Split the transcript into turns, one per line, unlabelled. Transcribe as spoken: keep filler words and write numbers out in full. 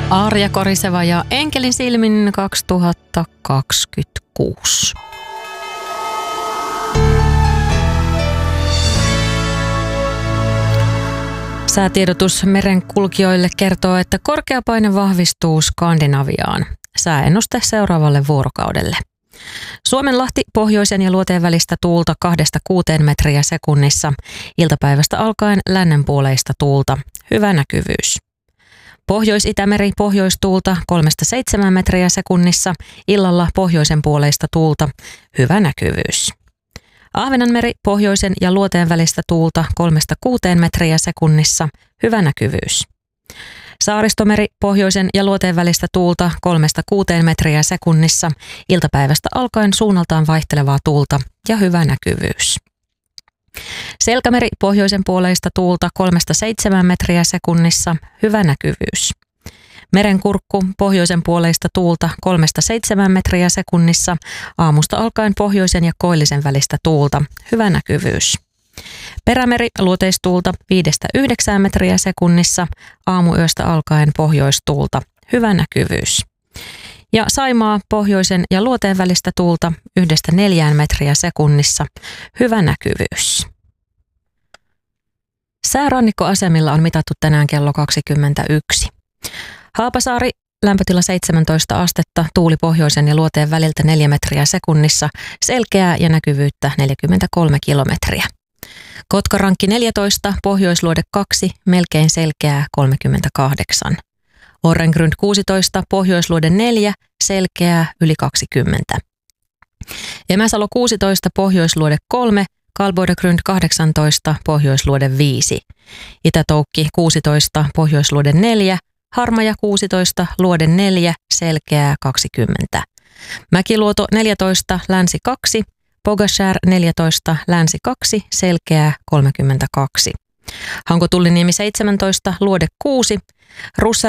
Arja Koriseva ja Enkelin silmin kaksituhattakaksikymmentäkuusi. Säätiedotus merenkulkijoille kertoo, että korkeapaine vahvistuu Skandinaviaan. Sääennuste seuraavalle vuorokaudelle. Suomenlahti pohjoisen ja luoteen välistä tuulta kahdesta kuuteen metriä sekunnissa. Iltapäivästä alkaen lännenpuoleista tuulta. Hyvä näkyvyys. Pohjois-Itämeri pohjoistuulta kolmesta seitsemään metriä sekunnissa. Illalla pohjoisen puoleista tuulta. Hyvä näkyvyys. Ahvenanmeri pohjoisen ja luoteen välistä tuulta kolmesta kuuteen metriä sekunnissa. Hyvä näkyvyys. Saaristomeri pohjoisen ja luoteen välistä tuulta kolmesta kuuteen metriä sekunnissa. Iltapäivästä alkaen suunnaltaan vaihtelevaa tuulta ja hyvä näkyvyys. Selkämeri pohjoisen puoleista tuulta kolmesta seitsemään metriä sekunnissa. Hyvä näkyvyys. Merenkurkku pohjoisen puoleista tuulta kolmesta seitsemään metriä sekunnissa. Aamusta alkaen pohjoisen ja koillisen välistä tuulta. Hyvä näkyvyys. Perämeri luoteistuulta viidestä yhdeksään metriä sekunnissa. Aamuyöstä alkaen pohjoistuulta. Hyvä näkyvyys. Ja Saimaa pohjoisen ja luoteen välistä tuulta yhdestä neljään metriä sekunnissa. Hyvä näkyvyys. Säärannikkoasemilla on mitattu tänään kello kaksikymmentäyksi. Haapasaari, lämpötila seitsemäntoista astetta, tuuli pohjoisen ja luoteen väliltä neljä metriä sekunnissa, selkeää ja näkyvyyttä neljäkymmentäkolme kilometriä. Kotkarankki neljätoista, pohjoisluode kaksi, melkein selkeää kolmekymmentäkahdeksan. Orrengrund kuusitoista, pohjoisluode neljä, selkeää yli kaksikymmentä. Emäsalo kuusitoista, pohjoisluode kolme, Kalboidegrund kahdeksantoista, pohjoisluode viisi. Itätoukki kuusitoista, pohjoisluode neljä, Harmaja kuusitoista, luode neljä, selkeää kaksikymmentä. Mäkiluoto neljätoista, länsi kaksi, Pogashär neljätoista, länsi kaksi, selkeää kolmekymmentäkaksi. Hanko Tulliniemi seitsemäntoista, luode kuusi, Russa